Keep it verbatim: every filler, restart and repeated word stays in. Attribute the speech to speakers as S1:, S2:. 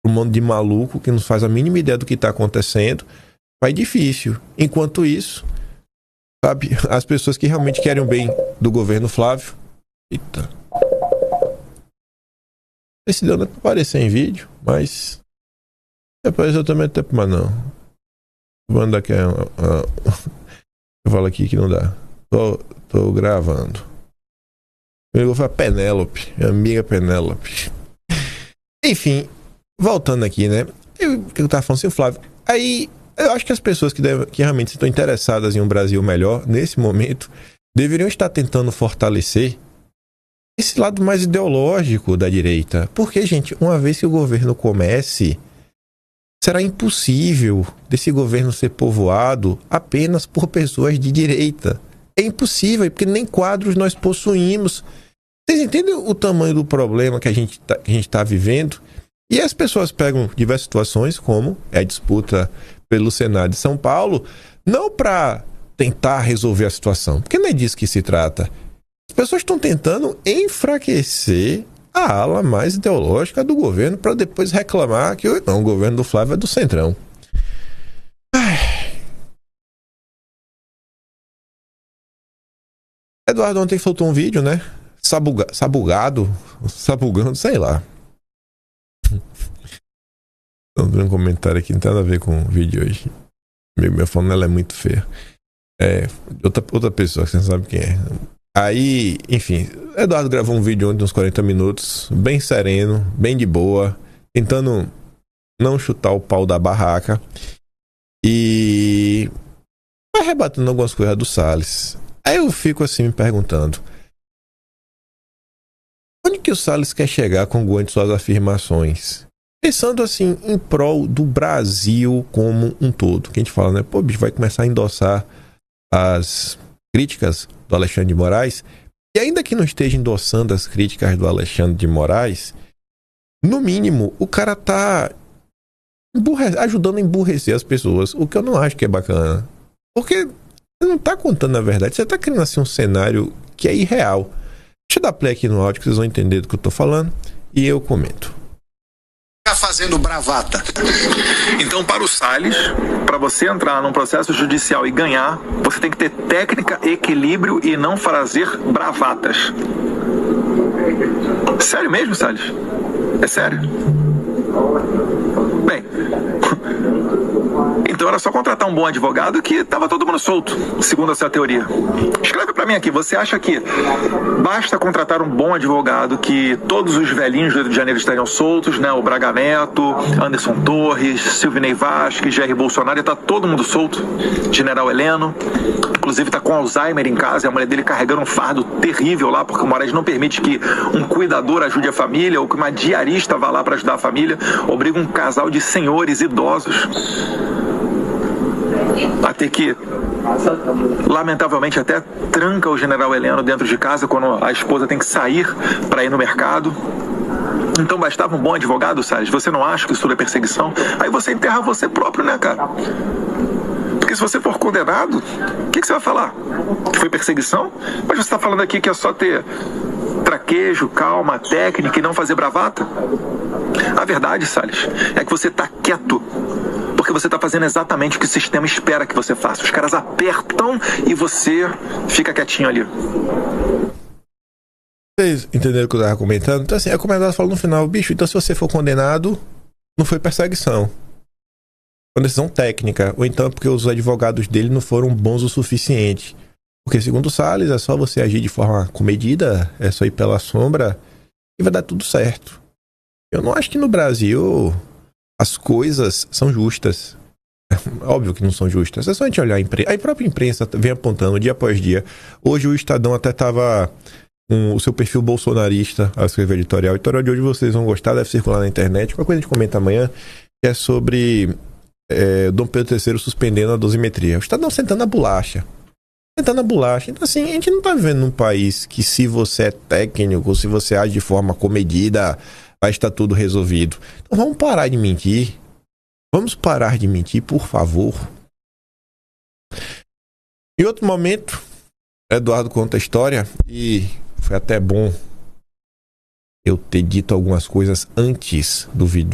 S1: um monte de maluco que não faz a mínima ideia do que está acontecendo, vai difícil. Enquanto isso, sabe, as pessoas que realmente querem o bem do governo Flávio... Eita... Esse deu não aparecer em vídeo, mas... Depois eu também tempo, mas não. Vou mandar aqui uma, uma... Eu falo aqui que não dá. Tô, tô gravando. Eu vou falar Penélope, minha amiga Penélope. Enfim, voltando aqui, né? Eu, o que eu tava falando assim, o Flávio. Aí, eu acho que as pessoas que, devem, que realmente estão interessadas em um Brasil melhor, nesse momento, deveriam estar tentando fortalecer esse lado mais ideológico da direita. Porque, gente, uma vez que o governo comece, será impossível desse governo ser povoado apenas por pessoas de direita. É impossível, porque nem quadros nós possuímos. Vocês entendem o tamanho do problema que a gente tá, que a gente está vivendo? E as pessoas pegam diversas situações, como é a disputa pelo Senado de São Paulo, não para tentar resolver a situação, porque não é disso que se trata. As pessoas estão tentando enfraquecer a ala mais ideológica do governo para depois reclamar que não, o governo do Flávio é do Centrão. Ai. Eduardo ontem soltou um vídeo, né? Sabuga, sabugado, sabugando, sei lá. Estou dando um comentário aqui, não tem nada a ver com o vídeo hoje. Meu, meu fone, ela é muito feia. É, outra, outra pessoa, que você não sabe quem é. Aí, enfim, Eduardo gravou um vídeo ontem de uns quarenta minutos, bem sereno, bem de boa, tentando não chutar o pau da barraca e vai rebatendo algumas coisas do Salles. Aí eu fico assim me perguntando, onde que o Salles quer chegar com algumas de suas afirmações? Pensando assim, em prol do Brasil como um todo. Que a gente fala, né? Pô, bicho, vai começar a endossar as críticas do Alexandre de Moraes. E ainda que não esteja endossando as críticas do Alexandre de Moraes, no mínimo, o cara tá emburre... ajudando a emburrecer as pessoas. O que eu não acho que é bacana. Porque você não tá contando a verdade. Você tá criando assim um cenário que é irreal. Deixa eu dar play aqui no áudio que vocês vão entender do que eu tô falando. E eu comento.
S2: Fazendo bravata.
S3: Então, para o Salles, para você entrar num processo judicial e ganhar, você tem que ter técnica, equilíbrio e não fazer bravatas. Sério mesmo, Salles? É sério? Bem, então era só contratar um bom advogado que tava todo mundo solto, segundo a sua teoria. Escreve pra mim aqui, você acha que basta contratar um bom advogado que todos os velhinhos do Rio de Janeiro estariam soltos, né? O Braga Neto, Anderson Torres, Silvinei Vasquez, Jair Bolsonaro, tá todo mundo solto. General Heleno, inclusive tá com Alzheimer em casa, e a mulher dele carregando um fardo terrível lá, porque o Moraes não permite que um cuidador ajude a família, ou que uma diarista vá lá para ajudar a família, obriga um casal de senhores idosos a ter que, lamentavelmente, até tranca o general Heleno dentro de casa quando a esposa tem que sair para ir no mercado. Então bastava um bom advogado, Salles? Você não acha que isso tudo é perseguição? Aí você enterra você próprio, né, cara? Porque se você for condenado, o que, que você vai falar? Que foi perseguição? Mas você está falando aqui que é só ter traquejo, calma, técnica e não fazer bravata? A verdade, Salles, é que você está quieto porque você está fazendo exatamente o que o sistema espera que você faça. Os caras apertam e você fica quietinho ali.
S1: Vocês entenderam o que eu estava comentando? Então assim, a comentário falou no final, bicho, então se você for condenado, não foi perseguição. Foi decisão técnica. Ou então é porque os advogados dele não foram bons o suficiente. Porque segundo o Salles, é só você agir de forma comedida, é só ir pela sombra e vai dar tudo certo. Eu não acho que no Brasil as coisas são justas. Óbvio que não são justas. É só a gente olhar a imprensa. A própria imprensa vem apontando dia após dia. Hoje o Estadão até estava com o seu perfil bolsonarista a escrever editorial. O editorial de hoje vocês vão gostar, deve circular na internet. Qualquer coisa a gente comenta amanhã, que é sobre é, Dom Pedro terceiro suspendendo a dosimetria. O Estadão sentando a bolacha. Sentando a bolacha. Então assim, a gente não está vivendo num país que se você é técnico, ou se você age de forma comedida, vai estar tudo resolvido. Então vamos parar de mentir. Vamos parar de mentir, por favor. Em outro momento, Eduardo conta a história e foi até bom eu ter dito algumas coisas antes do vídeo.